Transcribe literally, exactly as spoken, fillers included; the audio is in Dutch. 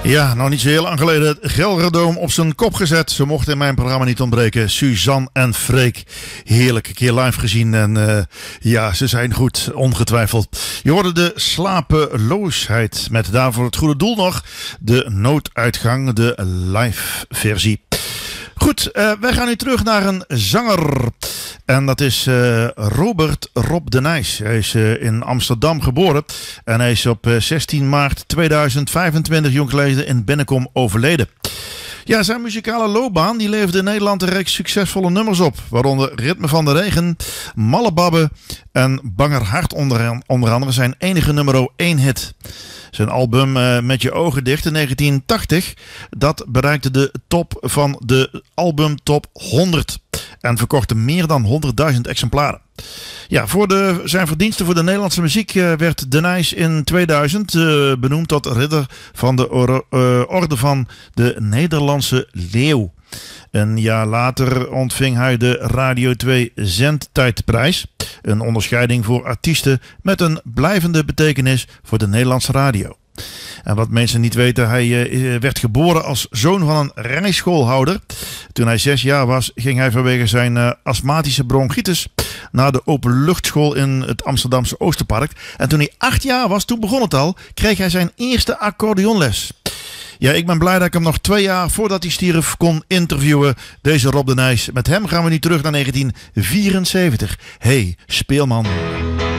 Ja, nog niet zo heel lang geleden het Gelderdoom op zijn kop gezet. Ze mochten in mijn programma niet ontbreken. Suzanne en Freek. Heerlijk, een keer live gezien. En uh, ja, ze zijn goed, ongetwijfeld. Je hoorde de slapeloosheid. Met daarvoor het goede doel nog. De nooduitgang, de live versie. Goed, uh, wij gaan nu terug naar een zanger. En dat is uh, Robert Rob de Nijs. Hij is uh, in Amsterdam geboren. En hij is op uh, zestien maart tweeduizend vijfentwintig jonggeleden in Bennekom overleden. Ja, zijn muzikale loopbaan die leverde in Nederland een reeks succesvolle nummers op. Waaronder Ritme van de Regen, Malle Babbe en Banger Hart onder, onder andere zijn enige nummer één hit. Zijn album uh, Met je ogen dicht in negentien tachtig, dat bereikte de top van de album top honderd. En verkochte meer dan honderdduizend exemplaren. Ja, voor de, zijn verdiensten voor de Nederlandse muziek uh, werd de Nijs in tweeduizend uh, benoemd tot ridder van de or, uh, Orde van de Nederlandse Leeuw. Een jaar later ontving hij de Radio twee Zendtijdprijs. Een onderscheiding voor artiesten met een blijvende betekenis voor de Nederlandse radio. En wat mensen niet weten, hij uh, werd geboren als zoon van een rijschoolhouder. Toen hij zes jaar was, ging hij vanwege zijn uh, astmatische bronchitis naar de openluchtschool in het Amsterdamse Oosterpark. En toen hij acht jaar was, toen begon het al, kreeg hij zijn eerste accordeonles. Ja, ik ben blij dat ik hem nog twee jaar voordat hij stierf kon interviewen. Deze Rob de Nijs. Met hem gaan we nu terug naar negentien vierenzeventig. Hey, speelman.